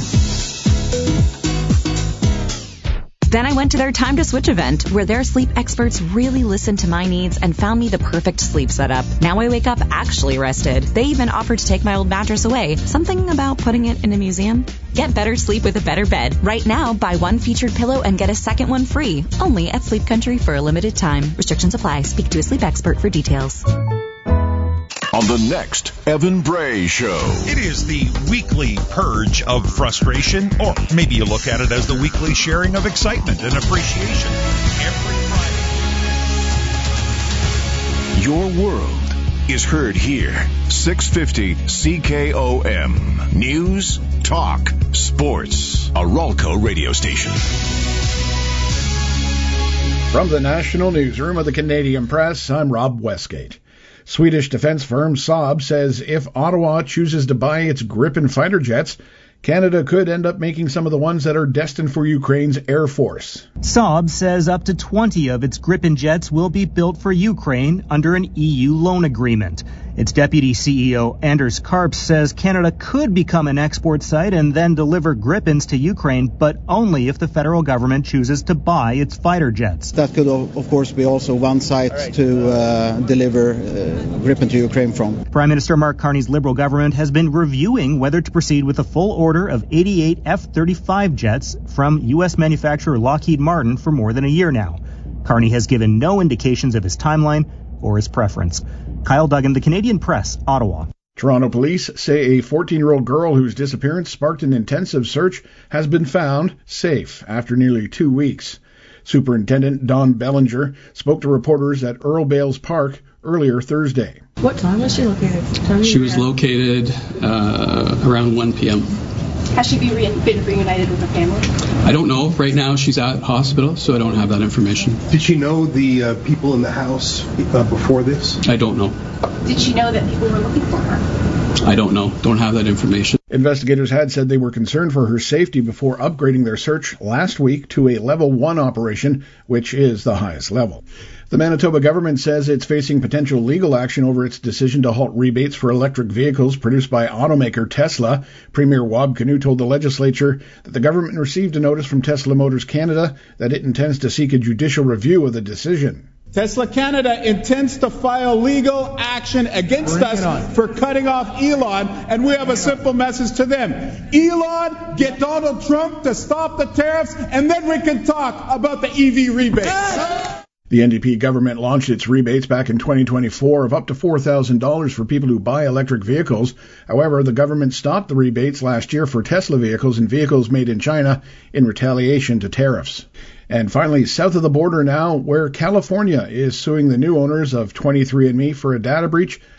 Then I went to their Time to Switch event, where their sleep experts really listened to my needs and found me the perfect sleep setup. Now I wake up actually rested. They even offered to take my old mattress away. Something about putting it in a museum? Get better sleep with a better bed. Right now, buy one featured pillow and get a second one free. Only at Sleep Country for a limited time. Restrictions apply. Speak to a sleep expert for details. On the next Evan Bray Show. It is the weekly purge of frustration, or maybe you look at it as the weekly sharing of excitement and appreciation. Every Friday. Your world is heard here. six fifty C K O M. News, talk, sports. A Ralco radio station. From the National Newsroom of the Canadian Press, I'm Rob Westgate. Swedish defense firm Saab says if Ottawa chooses to buy its Gripen fighter jets, Canada could end up making some of the ones that are destined for Ukraine's Air Force. Saab says up to twenty of its Gripen jets will be built for Ukraine under an E U loan agreement. Its deputy C E O, Anders Karp, says Canada could become an export site and then deliver Gripens to Ukraine, but only if the federal government chooses to buy its fighter jets. That could, of course, be also one site right. to uh, deliver uh, Gripen to Ukraine from. Prime Minister Mark Carney's Liberal government has been reviewing whether to proceed with a full order of eighty-eight F thirty-five jets from U S manufacturer Lockheed Martin for more than a year now. Carney has given no indications of his timeline or his preference. Kyle Duggan, The Canadian Press, Ottawa. Toronto police say a fourteen-year-old girl whose disappearance sparked an intensive search has been found safe after nearly two weeks. Superintendent Don Bellinger spoke to reporters at Earl Bales Park earlier Thursday. What time was she located? She was located uh, around one p.m. Has she been, re- been reunited with her family? I don't know. Right now she's at hospital, so I don't have that information. Did she know the uh, people in the house uh, before this? I don't know. Did she know that people were looking for her? I don't know. Don't have that information. Investigators had said they were concerned for her safety before upgrading their search last week to a level one operation, which is the highest level. The Manitoba government says it's facing potential legal action over its decision to halt rebates for electric vehicles produced by automaker Tesla. Premier Wab Kinew told the legislature that the government received a notice from Tesla Motors Canada that it intends to seek a judicial review of the decision. Tesla Canada intends to file legal action against Bring us for cutting off Elon, and we have a simple message to them. Elon, get Donald Trump to stop the tariffs, and then we can talk about the E V rebates. The N D P government launched its rebates back in twenty twenty-four of up to four thousand dollars for people who buy electric vehicles. However, the government stopped the rebates last year for Tesla vehicles and vehicles made in China in retaliation to tariffs. And finally, south of the border now, where California is suing the new owners of twenty-three and me for a data breach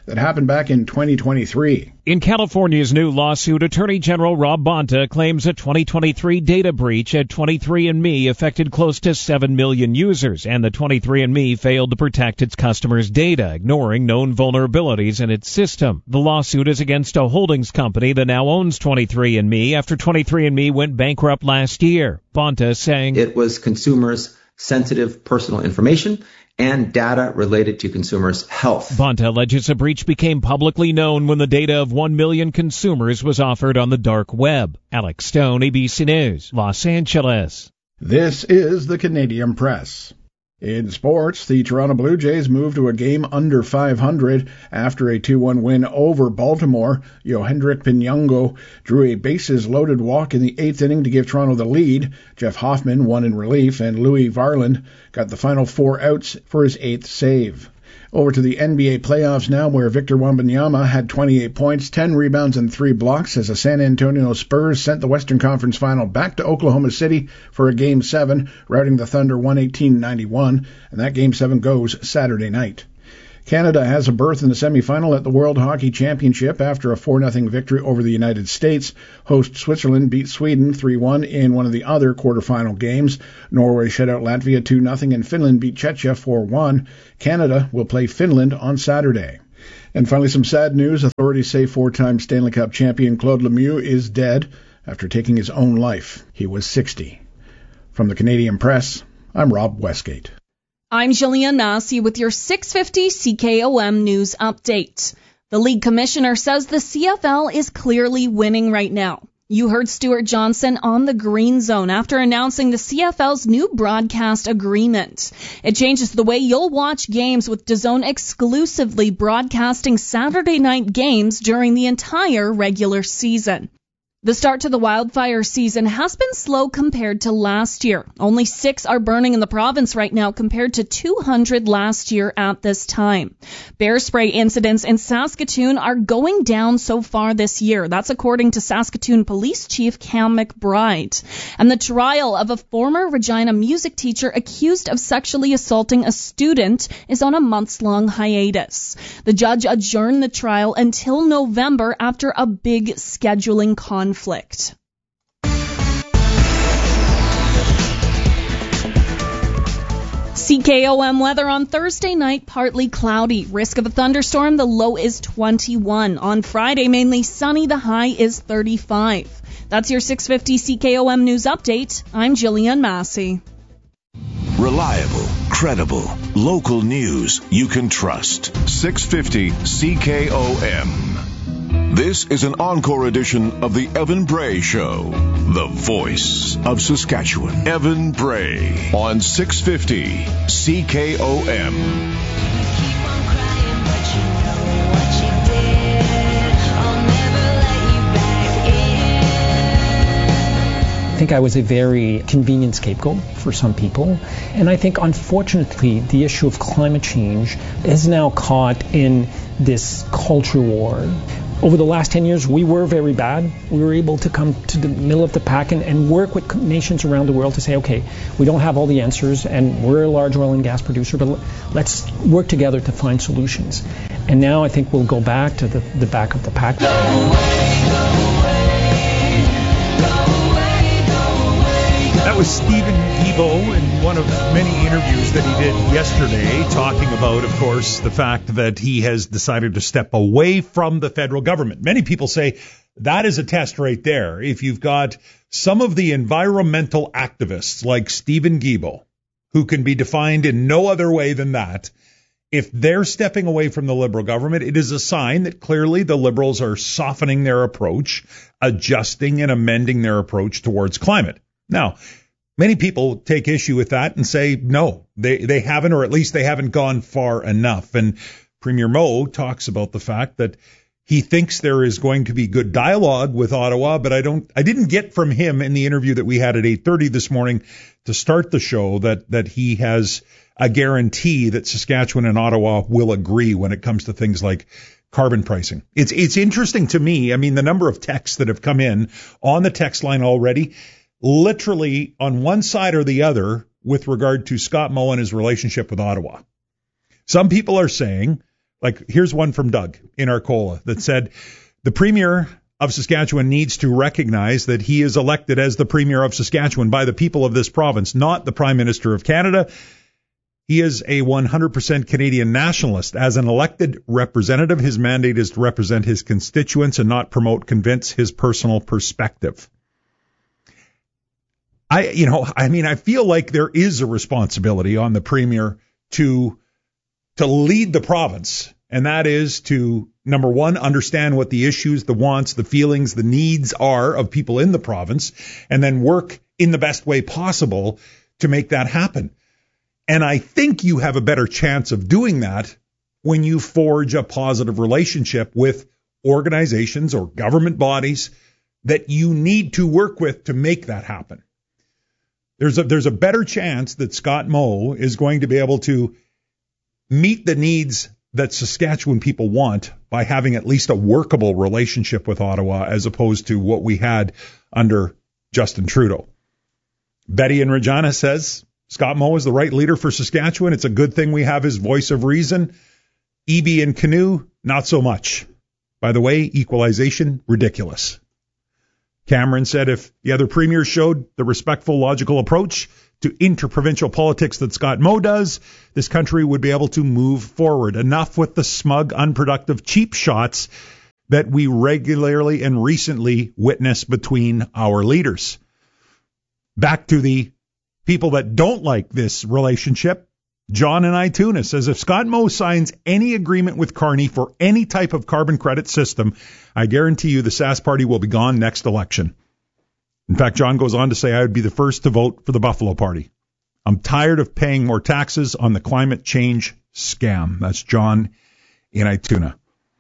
that happened back in twenty twenty-three. In California's new lawsuit, Attorney General Rob Bonta claims a twenty twenty-three data breach at twenty-three and me affected close to seven million users, and the twenty-three and me failed to protect its customers' data, ignoring known vulnerabilities in its system. The lawsuit is against a holdings company that now owns twenty-three and me after twenty-three and me went bankrupt last year. Bonta saying it was consumers' sensitive personal information and data related to consumers' health. Bonta alleges a breach became publicly known when the data of one million consumers was offered on the dark web. Alex Stone, A B C News, Los Angeles. This is the Canadian Press. In sports, the Toronto Blue Jays moved to a game under five hundred after a two one win over Baltimore. Yohendrick Pinango drew a bases-loaded walk in the eighth inning to give Toronto the lead. Jeff Hoffman won in relief, and Louis Varland got the final four outs for his eighth save. Over to the N B A playoffs now, where Victor Wembanyama had twenty-eight points, ten rebounds, and three blocks as the San Antonio Spurs sent the Western Conference Final back to Oklahoma City for a Game seven, routing the Thunder one eighteen ninety-one, and that Game seven goes Saturday night. Canada has a berth in the semifinal at the World Hockey Championship after a four nothing victory over the United States. Host Switzerland beat Sweden three one in one of the other quarterfinal games. Norway shut out Latvia two nothing, and Finland beat Czechia four one. Canada will play Finland on Saturday. And finally, some sad news. Authorities say four-time Stanley Cup champion Claude Lemieux is dead after taking his own life. He was sixty. From the Canadian Press, I'm Rob Westgate. I'm Jillian Massey with your six fifty C K O M News Update. The league commissioner says the C F L is clearly winning right now. You heard Stuart Johnson on the Green Zone after announcing the C F L's new broadcast agreement. It changes the way you'll watch games, with DAZN exclusively broadcasting Saturday night games during the entire regular season. The start to the wildfire season has been slow compared to last year. Only six are burning in the province right now compared to two hundred last year at this time. Bear spray incidents in Saskatoon are going down so far this year. That's according to Saskatoon Police Chief Cam McBride. And the trial of a former Regina music teacher accused of sexually assaulting a student is on a months-long hiatus. The judge adjourned the trial until November after a big scheduling conflict. Conflict. C K O M weather on Thursday night, partly cloudy. Risk of a thunderstorm, the low is twenty-one. On Friday, mainly sunny, the high is thirty-five. That's your six fifty C K O M News Update. I'm Jillian Massey. Reliable, credible, local news you can trust. six fifty C K O M. This is an encore edition of the Evan Bray Show, the voice of Saskatchewan. Evan Bray on six fifty C K O M. I think I was a very convenient scapegoat for some people. And I think, unfortunately, the issue of climate change is now caught in this culture war. Over the last ten years, we were very bad. We were able to come to the middle of the pack and, and work with nations around the world to say, okay, we don't have all the answers, and we're a large oil and gas producer, but let's work together to find solutions. And now I think we'll go back to the, the back of the pack. Go away, go away, go away, go away, go That was Stephen Guilbeault in one of many interviews that he did yesterday, talking about, of course, the fact that he has decided to step away from the federal government. Many people say that is a test right there. If you've got some of the environmental activists like Stephen Guilbeault, who can be defined in no other way than that, if they're stepping away from the Liberal government, it is a sign that clearly the Liberals are softening their approach, adjusting and amending their approach towards climate. Now, many people take issue with that and say, no, they, they haven't, or at least they haven't gone far enough. And Premier Moe talks about the fact that he thinks there is going to be good dialogue with Ottawa, but I don't, I didn't get from him in the interview that we had at eight thirty this morning to start the show that, that he has a guarantee that Saskatchewan and Ottawa will agree when it comes to things like carbon pricing. It's, it's interesting to me. I mean, the number of texts that have come in on the text line already, literally on one side or the other with regard to Scott Moe and his relationship with Ottawa. Some people are saying, Like, here's one from Doug in Arcola that said, the Premier of Saskatchewan needs to recognize that he is elected as the Premier of Saskatchewan by the people of this province, not the Prime Minister of Canada. He is a one hundred percent Canadian nationalist. As an elected representative, his mandate is to represent his constituents and not promote, convince his personal perspective. I, you know, I mean, I feel like there is a responsibility on the Premier to, to lead the province. And that is to, number one, understand what the issues, the wants, the feelings, the needs are of people in the province, and then work in the best way possible to make that happen. And I think you have a better chance of doing that when you forge a positive relationship with organizations or government bodies that you need to work with to make that happen. There's a, there's a better chance that Scott Moe is going to be able to meet the needs that Saskatchewan people want by having at least a workable relationship with Ottawa as opposed to what we had under Justin Trudeau. Betty in Regina says, Scott Moe is the right leader for Saskatchewan. It's a good thing we have his voice of reason. Eby and Canoe, not so much. By the way, equalization, ridiculous. Cameron said if the other premiers showed the respectful, logical approach to interprovincial politics that Scott Moe does, this country would be able to move forward. Enough with the smug, unproductive, cheap shots that we regularly and recently witness between our leaders. Back to the people that don't like this relationship. John in Ituna says, if Scott Moe signs any agreement with Carney for any type of carbon credit system, I guarantee you the Sask Party will be gone next election. In fact, John goes on to say, I would be the first to vote for the Buffalo Party. I'm tired of paying more taxes on the climate change scam. That's John in Ituna.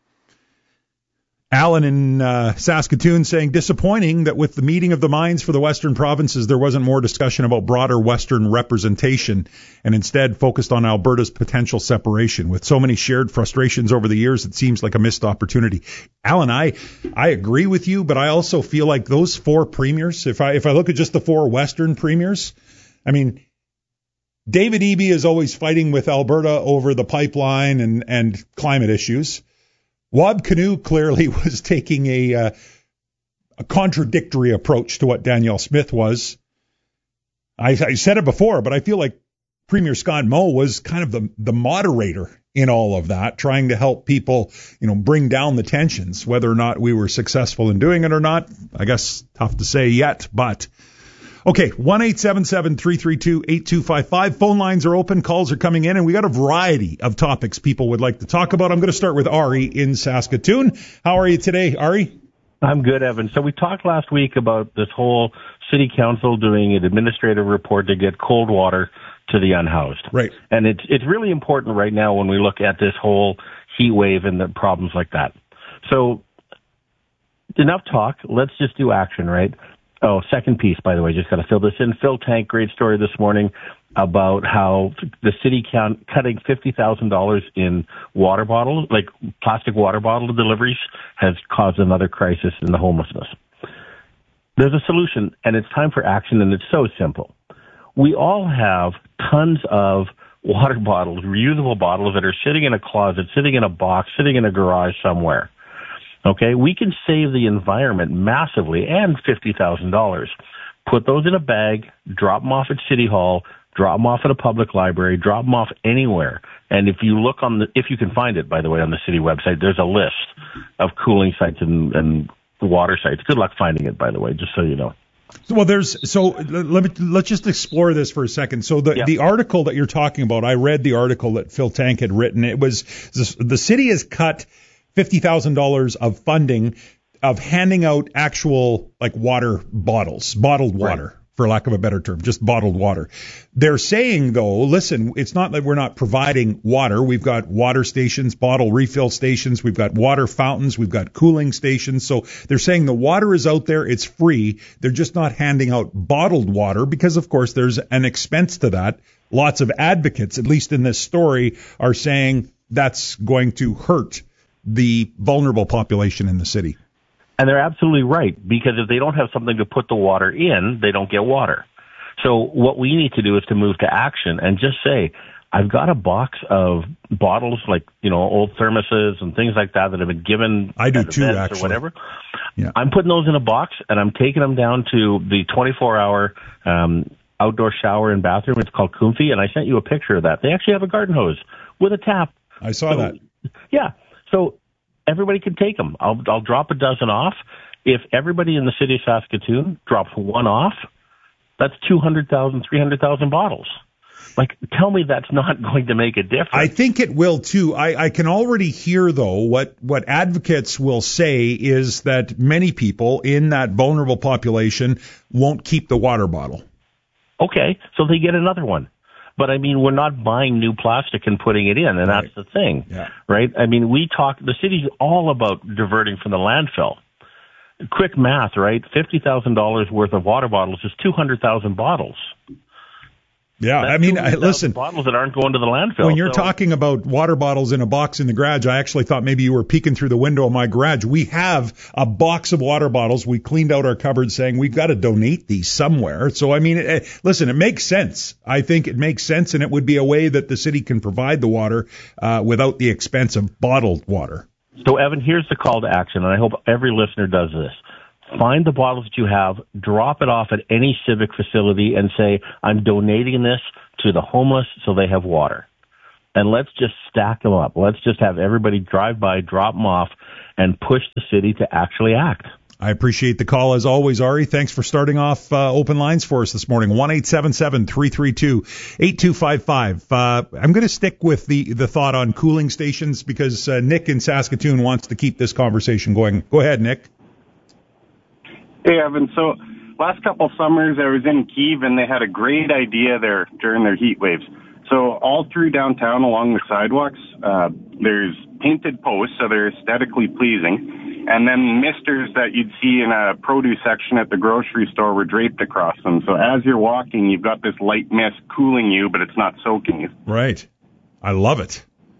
Alan in uh, Saskatoon saying, disappointing that with the meeting of the minds for the Western provinces, there wasn't more discussion about broader Western representation and instead focused on Alberta's potential separation. With so many shared frustrations over the years, it seems like a missed opportunity. Alan, I I agree with you, but I also feel like those four premiers, if I if I look at just the four Western premiers, I mean, David Eby is always fighting with Alberta over the pipeline and, and climate issues. Wab Kinew clearly was taking a, uh, a contradictory approach to what Danielle Smith was. I, I said it before, but I feel like Premier Scott Moe was kind of the, the moderator in all of that, trying to help people, you know, bring down the tensions. Whether or not we were successful in doing it or not, I guess tough to say yet, but okay, one eight seven seven, three three two, eight two five five. Phone lines are open. Calls are coming in, and we got a variety of topics people would like to talk about. I'm going to start with Ari in Saskatoon. How are you today, Ari? I'm good, Evan. So we talked last week about this whole city council doing an administrative report to get cold water to the unhoused. Right. And it's it's really important right now when we look at this whole heat wave and the problems like that. So enough talk. Let's just do action, right? Oh, second piece, by the way, just got to fill this in. Phil Tank, great story this morning about how the city count, cutting fifty thousand dollars in water bottles, like plastic water bottle deliveries, has caused another crisis in the homelessness. There's a solution, and it's time for action, and it's so simple. We all have tons of water bottles, reusable bottles that are sitting in a closet, sitting in a box, sitting in a garage somewhere. Okay, we can save the environment massively and fifty thousand dollars. Put those in a bag, drop them off at City Hall, drop them off at a public library, drop them off anywhere. And if you look on the, if you can find it, by the way, on the city website, there's a list of cooling sites and, and water sites. Good luck finding it, by the way, just so you know. Well, there's so let me let's just explore this for a second. So the yeah. the article that you're talking about, I read the article that Phil Tank had written. It was the city has cut fifty thousand dollars of funding of handing out actual like water bottles, bottled water, right, for lack of a better term, just bottled water. They're saying, though, listen, it's not that we're not providing water. We've got water stations, bottle refill stations. We've got water fountains. We've got cooling stations. So they're saying the water is out there. It's free. They're just not handing out bottled water because, of course, there's an expense to that. Lots of advocates, at least in this story, are saying that's going to hurt the vulnerable population in the city. And they're absolutely right, because if they don't have something to put the water in, they don't get water. So what we need to do is to move to action and just say, I've got a box of bottles, like, you know, old thermoses and things like that that have been given I do at too, events actually. or whatever. Yeah. I'm putting those in a box, and I'm taking them down to the twenty-four hour um, outdoor shower and bathroom. It's called Comfy, and I sent you a picture of that. They actually have a garden hose with a tap. I saw so, that. Yeah. So everybody can take them. I'll, I'll drop a dozen off. If everybody in the city of Saskatoon drops one off, that's two hundred thousand, three hundred thousand bottles. Like, tell me that's not going to make a difference. I think it will too. I, I can already hear, though, what, what advocates will say is that many people in that vulnerable population won't keep the water bottle. Okay, so they get another one. But, I mean, we're not buying new plastic and putting it in, and Right. that's the thing, Yeah. right? I mean, we talk, the city's all about diverting from the landfill. Quick math, right? fifty thousand dollars worth of water bottles is two hundred thousand bottles. Yeah, That's I mean, I, two hundred thousand listen, bottles that aren't going to the landfill. when you're So- talking about water bottles in a box in the garage, I actually thought maybe you were peeking through the window of my garage. We have a box of water bottles. We cleaned out our cupboard saying we've got to donate these somewhere. So, I mean, it, listen, it makes sense. I think it makes sense, and it would be a way that the city can provide the water uh, without the expense of bottled water. So, Evan, here's the call to action, and I hope every listener does this. Find the bottles that you have, drop it off at any civic facility, and say, I'm donating this to the homeless so they have water. And let's just stack them up. Let's just have everybody drive by, drop them off, and push the city to actually act. I appreciate the call as always, Ari. Thanks for starting off uh, open lines for us this morning. one eight seven seven, three three two, eight two five five. Uh, I'm going to stick with the, the thought on cooling stations because uh, Nick in Saskatoon wants to keep this conversation going. Go ahead, Nick. Hey, Evan. So last couple summers, I was in Kyiv, and they had a great idea there during their heat waves. So all through downtown along the sidewalks, uh, there's painted posts, so they're aesthetically pleasing. And then misters that you'd see in a produce section at the grocery store were draped across them. So as you're walking, you've got this light mist cooling you, but it's not soaking you. Right. I love it.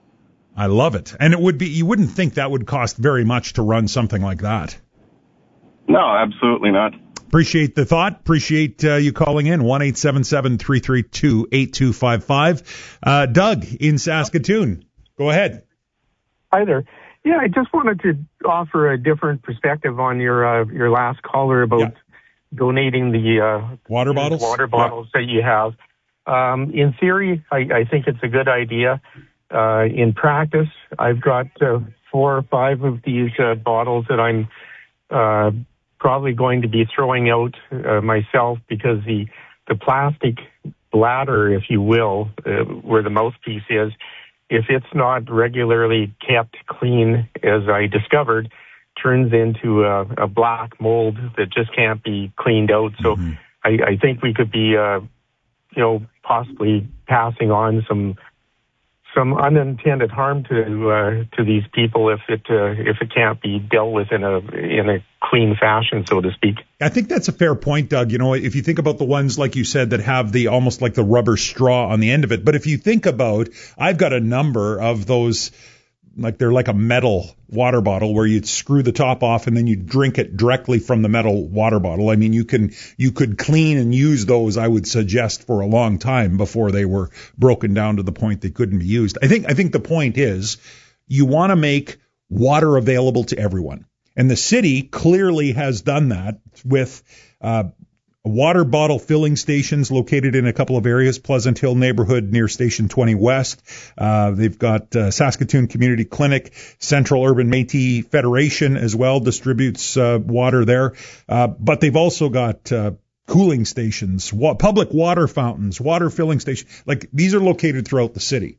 I love it. And it would be, you wouldn't think that would cost very much to run something like that. No, absolutely not. Appreciate the thought. Appreciate uh, you calling in. one eight seven seven, three three two, eight two five five. Uh, Doug in Saskatoon. Go ahead. Hi there. Yeah, I just wanted to offer a different perspective on your uh, your last caller about yeah. donating the uh, water bottles. Water bottles yeah. that you have. Um, in theory, I, I think it's a good idea. Uh, in practice, I've got uh, four or five of these uh, bottles that I'm uh, probably going to be throwing out uh, myself because the the plastic bladder, if you will, uh, where the mouthpiece is, if it's not regularly kept clean, as I discovered, turns into a, a black mold that just can't be cleaned out. So mm-hmm. I, I think we could be, uh, you know, possibly passing on some some unintended harm to uh, to these people if it uh, if it can't be dealt with in a in a clean fashion, so to speak. I think that's a fair point, Doug. You know, if you think about the ones, like you said, that have the almost like the rubber straw on the end of it. But if you think about, I've got a number of those, like they're like a metal water bottle where you'd screw the top off and then you drink it directly from the metal water bottle. I mean, you can, you could clean and use those, I would suggest, for a long time before they were broken down to the point they couldn't be used. I think, I think the point is you want to make water available to everyone. And the city clearly has done that with, uh, water bottle filling stations located in a couple of areas, Pleasant Hill neighborhood near Station twenty West. Uh, they've got uh, Saskatoon Community Clinic, Central Urban Métis Federation as well distributes uh, water there. Uh, but they've also got uh, cooling stations, wa- public water fountains, water filling stations. Like these are located throughout the city.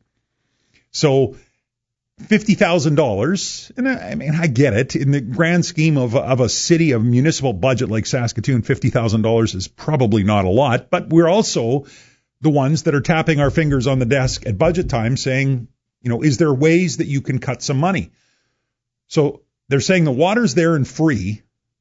So fifty thousand dollars, and I, I mean, I get it. In the grand scheme of, of a city, of municipal budget like Saskatoon, fifty thousand dollars is probably not a lot, but we're also the ones that are tapping our fingers on the desk at budget time saying, you know, is there ways that you can cut some money? So they're saying the water's there and free.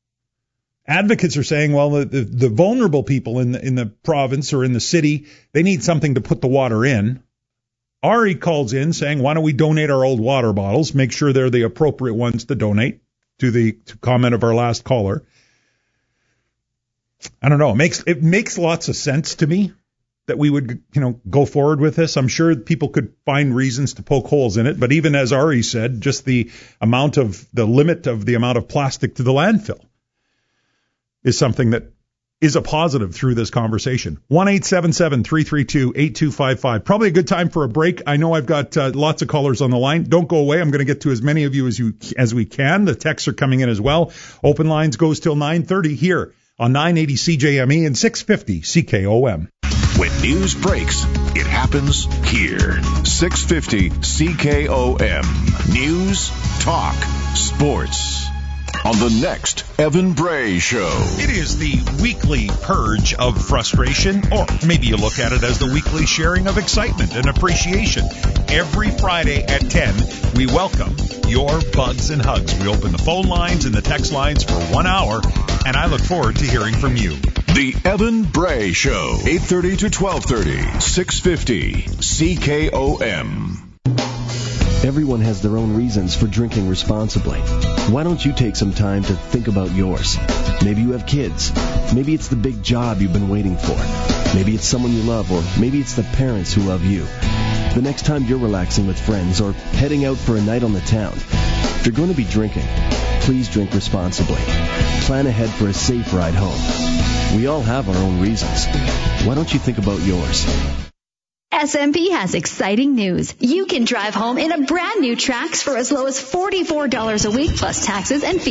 Advocates are saying, well, the, the, the vulnerable people in the, in the province or in the city, they need something to put the water in. Ari calls in saying, why don't we donate our old water bottles, make sure they're the appropriate ones to donate, to the to comment of our last caller. I don't know. It makes, it makes lots of sense to me. that we would, you know, go forward with this. I'm sure people could find reasons to poke holes in it, but even as Ari said, just the amount of the limit of the amount of plastic to the landfill is something that is a positive through this conversation. one eight seven seven, three three two, eight two five five. Probably a good time for a break. I know I've got uh, lots of callers on the line. Don't go away. I'm going to get to as many of you as you as we can. The texts are coming in as well. Open lines goes till nine thirty here on nine eighty C J M E and six fifty C K O M. When news breaks, it happens here. six fifty C K O M. News, talk, sports. On the next Evan Bray Show. It is the weekly purge of frustration, or maybe you look at it as the weekly sharing of excitement and appreciation. Every Friday at ten, we welcome your bugs and hugs. We open the phone lines and the text lines for one hour, and I look forward to hearing from you. The Evan Bray Show, eight thirty to twelve thirty, six fifty C K O M. Everyone has their own reasons for drinking responsibly. Why don't you take some time to think about yours? Maybe you have kids. Maybe it's the big job you've been waiting for. Maybe it's someone you love, or maybe it's the parents who love you. The next time you're relaxing with friends or heading out for a night on the town, if you're going to be drinking, please drink responsibly. Plan ahead for a safe ride home. We all have our own reasons. Why don't you think about yours? S M P has exciting news. You can drive home in a brand new Trax for as low as forty-four dollars a week plus taxes and fees.